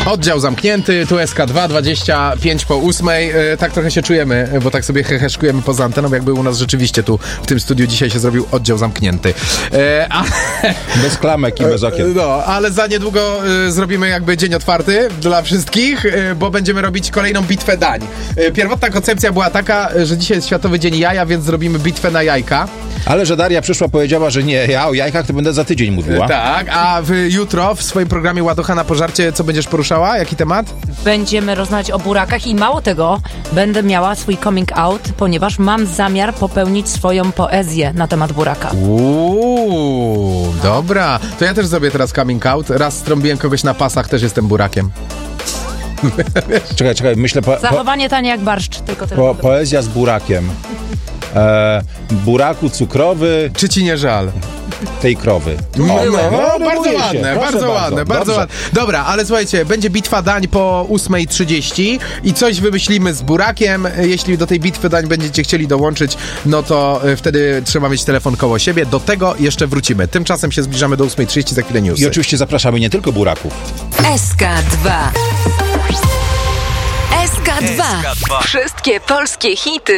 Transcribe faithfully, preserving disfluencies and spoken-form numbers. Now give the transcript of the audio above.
Oddział zamknięty, tu S K dwa, dwadzieścia pięć po ósmej. E, tak trochę się czujemy, bo tak sobie heheszkujemy poza anteną, jakby u nas rzeczywiście tu w tym studiu dzisiaj się zrobił oddział zamknięty. E, a... Bez klamek i bez okien. No, ale za niedługo e, zrobimy jakby dzień otwarty dla wszystkich, e, bo będziemy robić kolejną bitwę dań. E, pierwotna koncepcja była taka, że dzisiaj jest Światowy Dzień Jaja, więc zrobimy bitwę na jajka. Ale że Daria przyszła, powiedziała, że nie, ja o jajkach to będę za tydzień mówiła. Tak, a w, jutro w swoim programie Ładocha na pożarcie co będziesz poruszała? Jaki temat? Będziemy rozmawiać o burakach i mało tego, będę miała swój coming out, ponieważ mam zamiar popełnić swoją poezję na temat buraka. Uuu, dobra. To ja też zrobię teraz coming out. Raz strąbiłem kogoś na pasach, też jestem burakiem. Czekaj, czekaj, myślę... Po, po, Zachowanie tanie jak barszcz, tylko tyle. po, poezja z burakiem. E, buraku cukrowy Czy ci nie żal? tej krowy. No, no, no, no, bardzo się. ładne, Proszę bardzo ładne, bardzo Dobrze. ładne. Dobra, ale słuchajcie, będzie bitwa dań po ósmej trzydzieści i coś wymyślimy z burakiem. Jeśli do tej bitwy dań będziecie chcieli dołączyć, no to y, wtedy trzeba mieć telefon koło siebie. Do tego jeszcze wrócimy. Tymczasem się zbliżamy do ósmej trzydzieści, za chwilę newsy. I oczywiście zapraszamy nie tylko buraków. S K dwa. S K dwa. Wszystkie polskie hity